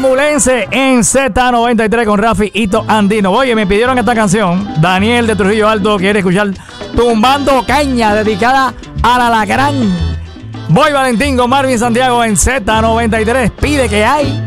Santamulense en Z93 con Rafi Hito Andino. Oye, me pidieron esta canción. Daniel de Trujillo Alto quiere escuchar Tumbando Caña, dedicada al alacrán. Voy Valentín con Marvin Santiago en Z93. Pide que hay.